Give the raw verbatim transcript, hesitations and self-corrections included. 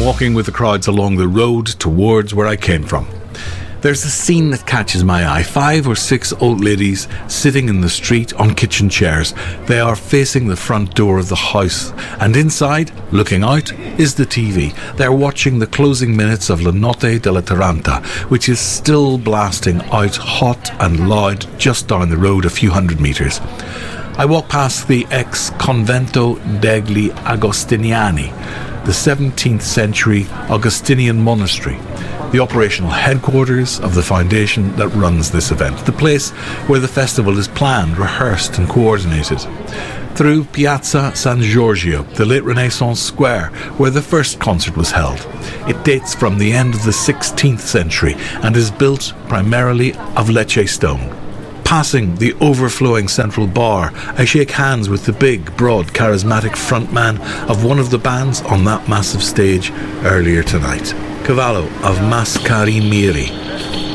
walking with the crowds along the road towards where I came from. There's a scene that catches my eye. Five or six old ladies sitting in the street on kitchen chairs. They are facing the front door of the house, and inside, looking out, is the T V. They're watching the closing minutes of La Notte della Taranta, which is still blasting out hot and loud just down the road a few hundred metres. I walk past the ex-Convento degli Agostiniani, the seventeenth century Augustinian monastery, the operational headquarters of the foundation that runs this event, the place where the festival is planned, rehearsed and coordinated. Through Piazza San Giorgio, the late Renaissance square where the first concert was held. It dates from the end of the sixteenth century and is built primarily of Lecce stone. Passing the overflowing central bar, I shake hands with the big, broad, charismatic frontman of one of the bands on that massive stage earlier tonight, Cavallo of Mascarimiri.